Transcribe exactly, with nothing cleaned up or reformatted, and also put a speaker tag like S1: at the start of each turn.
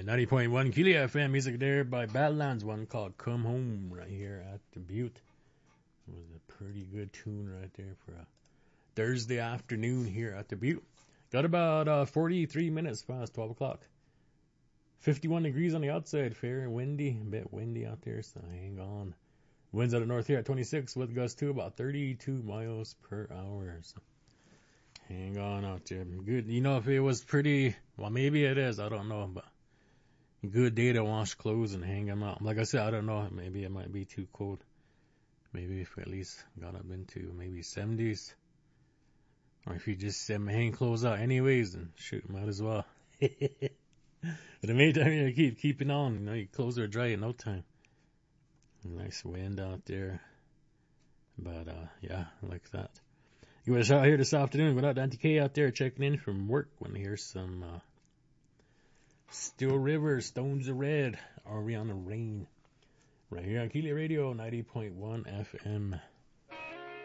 S1: ninety point one Keely F M, music there by Badlands, one called Come Home, right here at the Butte. It was a pretty good tune right there for a Thursday afternoon here at the Butte. Got about uh, forty-three minutes past twelve o'clock. fifty-one degrees on the outside, fair and windy, a bit windy out there, so hang on. Winds out of north here at twenty-six with gusts to about thirty-two miles per hour. So hang on out there. Good. You know, if it was pretty, well, maybe it is, I don't know, but good day to wash clothes and hang them out. Like I said, I don't know. Maybe it might be too cold. Maybe if we at least got up into maybe seventies. Or if you just um, hang clothes out anyways, then shoot, might as well. But the main time you keep keeping on, you know, your clothes are dry in no time. Nice wind out there. But, uh, yeah, like that. You want a shout here this afternoon without Auntie K out there checking in from work when you hear some, uh, Still River, Stones of Red, Ariana Rain. Right here on Keely Radio, ninety point one F M.